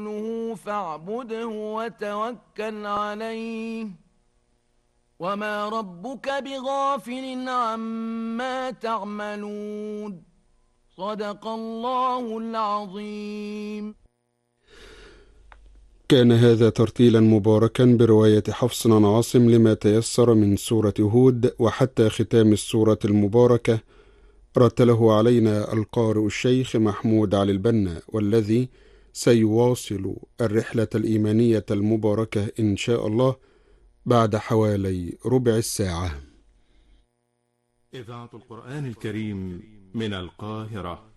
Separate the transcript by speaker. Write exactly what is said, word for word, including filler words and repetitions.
Speaker 1: فاعبده وتوكل عليه وما ربك بغافل عما تعملون. صدق الله العظيم.
Speaker 2: كان هذا ترتيلا مباركا برواية حفص عن عاصم لما تيسر من سورة هود وحتى ختام السورة المباركة، رتله علينا القارئ الشيخ محمود علي البنا، والذي سيواصل الرحلة الإيمانية المباركة إن شاء الله بعد حوالي ربع الساعة.
Speaker 3: إذاعة القرآن الكريم من القاهرة.